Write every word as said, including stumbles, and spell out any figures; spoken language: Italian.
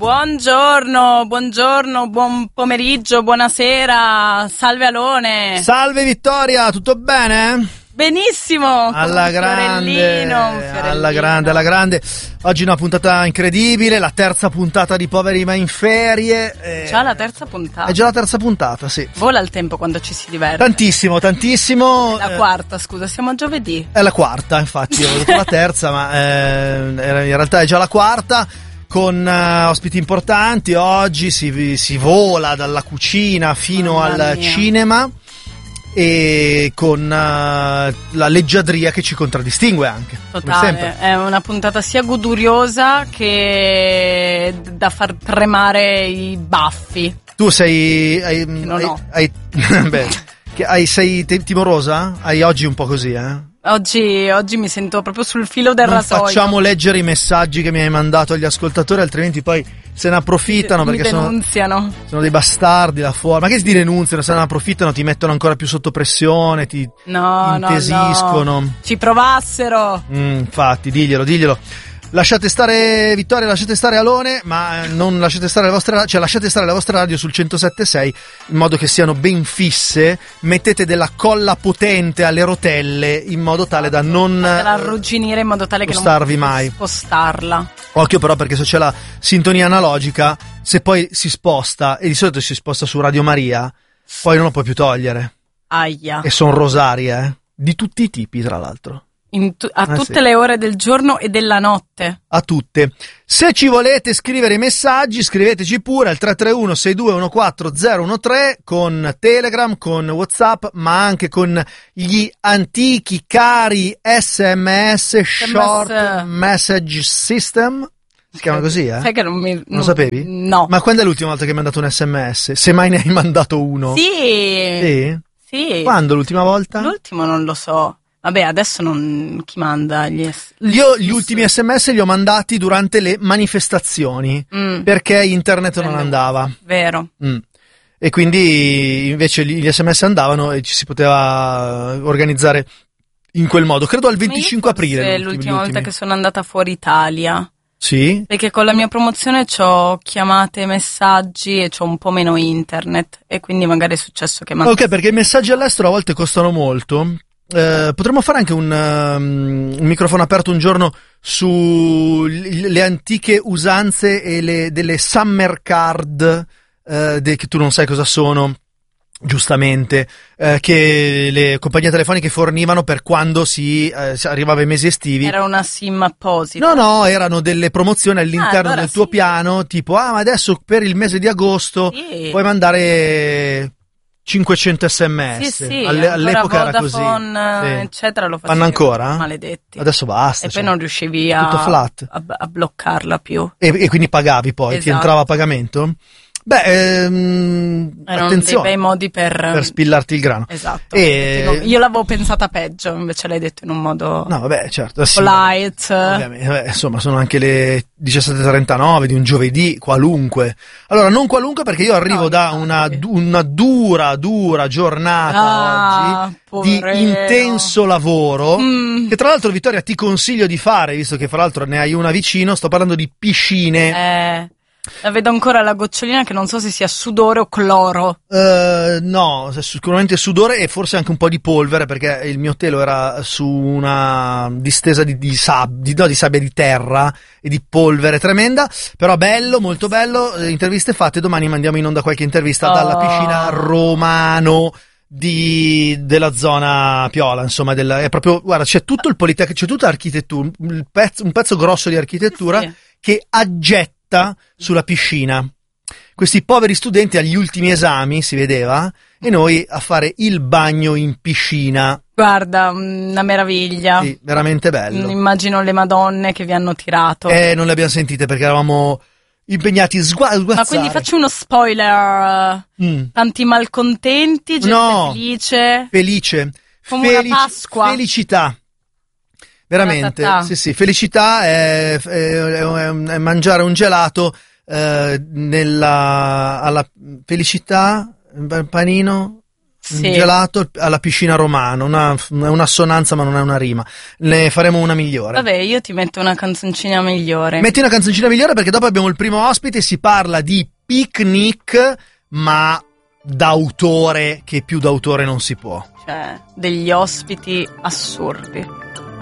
Buongiorno, buongiorno, buon pomeriggio, buonasera, salve Alone. Salve Vittoria, tutto bene? Benissimo, alla grande, fiorellino, fiorellino. alla grande, alla grande. Oggi una puntata incredibile, la terza puntata di Poveri ma in ferie. Eh, già la terza puntata. È già la terza puntata, sì. Vola il tempo quando ci si diverte. Tantissimo, tantissimo. È la quarta, scusa, siamo a giovedì. È la quarta, infatti, io ho detto la terza, ma eh, in realtà è già la quarta. Con uh, ospiti importanti, oggi si, si vola dalla cucina fino Mamma al mia. cinema e con uh, la leggiadria che ci contraddistingue anche. Totale, è una puntata sia goduriosa che da far tremare i baffi. Tu sei... Hai, non hai, ho. hai, beh, che hai, sei timorosa? Hai oggi un po' così, eh? Oggi, oggi mi sento proprio sul filo del non rasoio. Facciamo leggere i messaggi che mi hai mandato agli ascoltatori, altrimenti poi se ne approfittano. Mi perché denunziano. Sono, sono dei bastardi là fuori. Ma che si denunziano? Se ne approfittano, ti mettono ancora più sotto pressione, ti no, intesiscono. No, no. Ci provassero. Mm, infatti, diglielo, diglielo. Lasciate stare Vittoria, lasciate stare Alone, ma non lasciate stare le vostre, cioè lasciate stare le vostre radio sul centosette e sei in modo che siano ben fisse. Mettete della colla potente alle rotelle in modo tale da non da arrugginire in modo tale che non spostarvi mai. Spostarla. Occhio però, perché se c'è la sintonia analogica, se poi si sposta, e di solito si sposta su Radio Maria, poi non lo puoi più togliere. Aia. E sono rosari, eh? Di tutti i tipi, tra l'altro. In tu- a ah, tutte sì. le ore del giorno e della notte. A tutte. Se ci volete scrivere i messaggi, scriveteci pure al tre tre uno sei due uno quattro zero uno tre con Telegram, con WhatsApp, ma anche con gli antichi cari S M S, Short Message System. Si chiama così, eh? Sai che non mi... Non non, lo sapevi? No. Ma quando è l'ultima volta che mi hai mandato un S M S? Se mai ne hai mandato uno? Sì. Sì? Sì. Quando l'ultima volta? L'ultimo non lo so. Vabbè, adesso non... chi manda gli... Es- Io gli ultimi sms li ho mandati durante le manifestazioni, mm. perché internet non Prende andava. Vero. Mm. E quindi invece gli sms andavano e ci si poteva organizzare in quel modo. Credo al venticinque aprile. È l'ultima volta che sono andata fuori Italia. Sì? Perché con la mia promozione c'ho chiamate, messaggi e c'ho un po' meno internet. E quindi magari è successo che... mand- Ok, perché i messaggi all'estero a volte costano molto. Eh, potremmo fare anche un, um, un microfono aperto un giorno sulle antiche usanze e le, delle summer card, eh, de, che tu non sai cosa sono, giustamente, eh, che le compagnie telefoniche fornivano per quando si eh, arrivava ai mesi estivi. Era una SIM apposita. No, no, erano delle promozioni all'interno ah, allora del tuo sì. piano, tipo, ah, ma adesso per il mese di agosto sì. puoi mandare cinquecento sms. Sì, sì, Alle, all'epoca era così. Vodafone, sì. eccetera, lo Fanno ancora? Maledetti. Adesso basta. E cioè, poi non riuscivi tutto a, flat. a, a bloccarla più. E, e quindi pagavi poi, esatto. ti entrava a pagamento? Beh, ehm, erano attenzione, dei bei modi per... per spillarti il grano. Esatto. E... Io l'avevo pensata peggio, invece l'hai detto in un modo... No, vabbè, certo. Sì, polite. Ovviamente, vabbè, insomma, sono anche le diciassette e trentanove di un giovedì qualunque. Allora, non qualunque perché io arrivo no, da una, una dura, dura giornata ah, oggi poverino. di intenso lavoro, mm. che tra l'altro, Vittoria, ti consiglio di fare, visto che fra l'altro ne hai una vicino. Sto parlando di piscine. Eh... La vedo ancora la gocciolina che non so se sia sudore o cloro. Uh, no, sicuramente sudore e forse anche un po' di polvere, perché il mio telo era su una distesa di, di, sab- di, no, di sabbia di terra e di polvere tremenda. Però bello, molto bello. Interviste fatte. Domani mandiamo in onda qualche intervista oh. dalla piscina Romano di della zona Piola, insomma, della, è proprio, guarda, c'è tutto il Politecnico, c'è tutta l'architettura, un pezzo, un pezzo grosso di architettura sì, sì. che aggetta sulla piscina. Questi poveri studenti agli ultimi esami, si vedeva, e noi a fare il bagno in piscina. Guarda, una meraviglia. Sì, veramente bello. Immagino le madonne che vi hanno tirato. Eh, non le abbiamo sentite perché eravamo impegnati sgua- a sguazzare. Ma quindi faccio uno spoiler. Mm. Tanti malcontenti, gente no, felice. Felice. Come Felici- una Pasqua. Felicità. Veramente, sì, sì, felicità è, è, è, è mangiare un gelato eh, nella, alla felicità, panino, Sì. Gelato alla piscina romana, una, è un'assonanza ma non è una rima. Ne faremo una migliore. Vabbè, io ti metto una canzoncina migliore. Metti una canzoncina migliore perché dopo abbiamo il primo ospite, si parla di picnic, ma d'autore che più d'autore non si può. Cioè, degli ospiti assurdi.